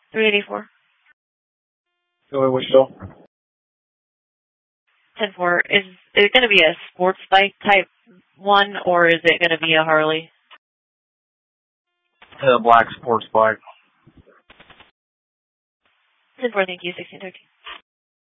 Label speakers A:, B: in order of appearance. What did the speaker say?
A: 384.
B: Philly Wichita.
A: 10-4. Is it going to be a sports bike type one, or is it going to be a Harley?
B: Black sports bike.
A: 10-4, thank you. 1613.